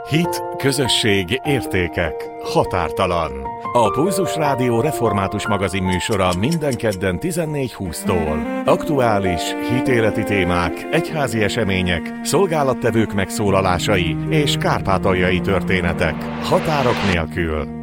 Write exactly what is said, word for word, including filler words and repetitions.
Hit, közösség, értékek, határtalan. A Pulzus Rádió református magazin műsora minden kedden tizennégy húsztól. Aktuális, hitéleti témák, egyházi események, szolgálattevők megszólalásai és kárpátaljai történetek. Határok nélkül.